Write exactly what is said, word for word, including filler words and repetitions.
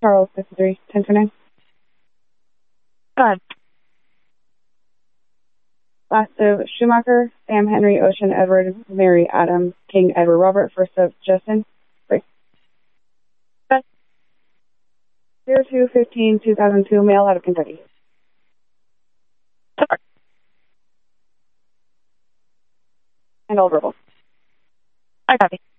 Charles, fifty-three, ten for nine. Go ahead. Last of Schumacher, Sam, Henry, Ocean, Edward, Mary, Adam, King, Edward, Robert. First of Justin. Break. zero two fifteen two thousand two, male out of Kentucky. And all verbal. I copy.